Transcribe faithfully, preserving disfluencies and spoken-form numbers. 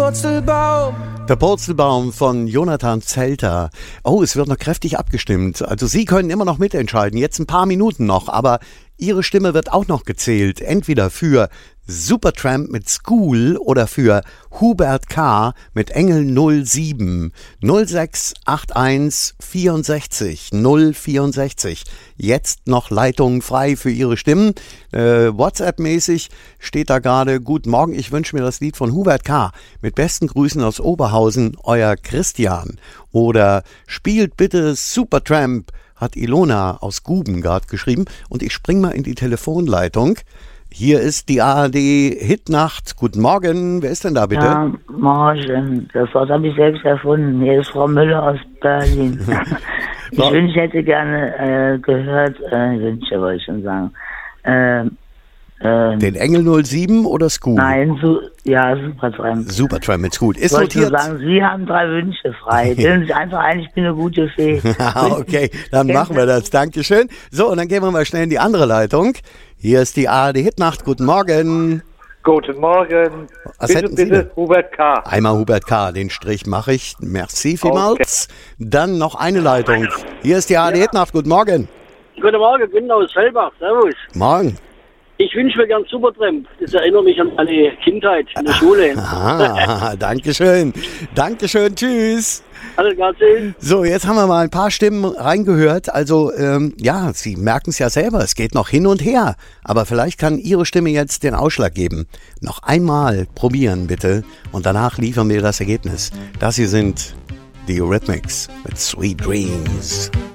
Purzelbaum. Der Purzelbaum von Jonathan Zelter. Oh, es wird noch kräftig abgestimmt. Also Sie können immer noch mitentscheiden. Jetzt ein paar Minuten noch, aber Ihre Stimme wird auch noch gezählt. Entweder für Supertramp mit School oder für Hubert K. mit Engel null sieben null sechs acht eins vierundsechzig null vierundsechzig. Jetzt noch Leitungen frei für Ihre Stimmen. Äh, WhatsApp-mäßig steht da gerade: Guten Morgen, ich wünsche mir das Lied von Hubert K. Mit besten Grüßen aus Oberhausen, euer Christian. Oder spielt bitte Supertramp, hat Ilona aus Guben gerade geschrieben. Und ich spring mal in die Telefonleitung. Hier ist die A R D-Hitnacht. Guten Morgen. Wer ist denn da bitte? Ja, morgen. Das Wort habe ich selbst erfunden. Hier ist Frau Müller aus Berlin. Ich wünsche, ich hätte gerne äh, gehört, äh, Wünsche wollte ich schon sagen. Äh, äh, Den Engel null sieben oder School? Nein, su ja, Supertramp. Supertramp mit School. Ist ich wollte notiert. nur sagen, Sie haben drei Wünsche frei. Bilden Sie einfach ein, ich bin eine gute Fee. Okay, dann machen wir das. Dankeschön. So, und dann gehen wir mal schnell in die andere Leitung. Hier ist die A R D-Hitnacht. Guten Morgen. Guten Morgen. Was bitte, hätten Sie bitte, denn? Hubert K. Einmal Hubert K. Den Strich mache ich. Merci vielmals. Dann noch eine Leitung. Hier ist die A R D-Hitnacht. Guten Morgen. Guten Morgen, Günther aus Fellbach. Servus. Morgen. Ich wünsche mir gern Supertramp. Das erinnert mich an meine Kindheit in der Schule. Ah, Dankeschön. Dankeschön. Tschüss. Alles klar, tschüss. So, jetzt haben wir mal ein paar Stimmen reingehört. Also, ähm, ja, Sie merken es ja selber, es geht noch hin und her. Aber vielleicht kann Ihre Stimme jetzt den Ausschlag geben. Noch einmal probieren, bitte. Und danach liefern wir das Ergebnis. Das hier sind die Eurythmics mit Sweet Dreams.